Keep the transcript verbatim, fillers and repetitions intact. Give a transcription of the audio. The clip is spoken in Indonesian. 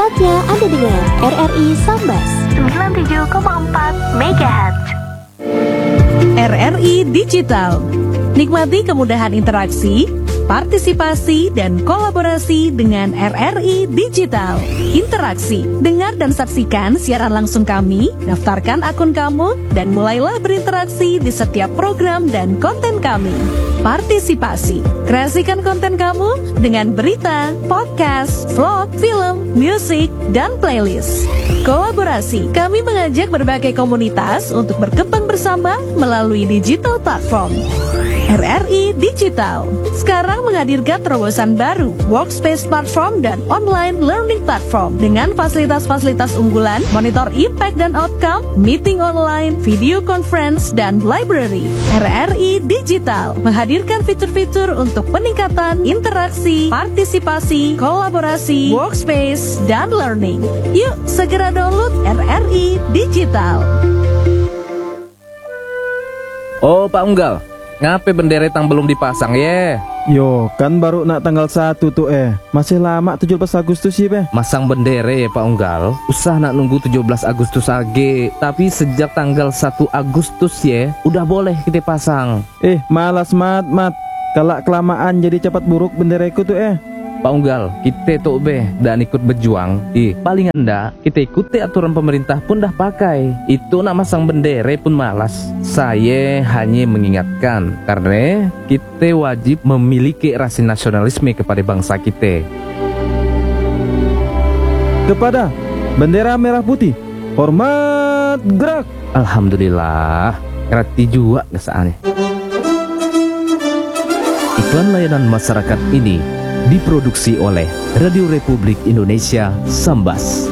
Saatnya Anda dengar R R I Sambas sembilan puluh tujuh koma empat megahertz. R R I Digital. Nikmati kemudahan interaksi, partisipasi, dan kolaborasi dengan R R I Digital. Interaksi, dengar dan saksikan siaran langsung kami, daftarkan akun kamu, dan mulailah berinteraksi di setiap program dan konten kami. Partisipasi, kreasikan konten kamu dengan berita, podcast, vlog, film, musik, dan playlist. Kolaborasi, kami mengajak berbagai komunitas untuk berkembang bersama melalui digital platform. R R I Digital sekarang menghadirkan terobosan baru, workspace platform dan online learning platform dengan fasilitas-fasilitas unggulan, monitor impact dan outcome, meeting online, video conference, dan library. R R I Digital menghadirkan fitur-fitur untuk peningkatan interaksi, partisipasi, kolaborasi, workspace, dan learning. Yuk segera download R R I Digital. Oh Pak Unggal, ngapain bendera tang belum dipasang ye? Yo, kan baru nak tanggal satu tuh eh. Masih lama tujuh belas Agustus sih beh. Masang bendera ya Pak Unggal, usah nak nunggu tujuh belas Agustus lagi. Tapi sejak tanggal satu Agustus ya, udah boleh kita pasang. Eh, malas mat mat. Kalau kelamaan jadi cepat buruk benderaku tuh eh. Pak Unggal, kita tuh beh dan ikut berjuang. Ih, paling enggak kita ikuti aturan pemerintah pun dah pakai. Itu nak masang bendera pun malas. Saya hanya mengingatkan karena kita wajib memiliki rasa nasionalisme kepada bangsa kita. Kepada bendera merah putih, hormat gerak. Alhamdulillah, ngerti juga kesaannya. Iklan layanan masyarakat ini diproduksi oleh Radio Republik Indonesia Sambas.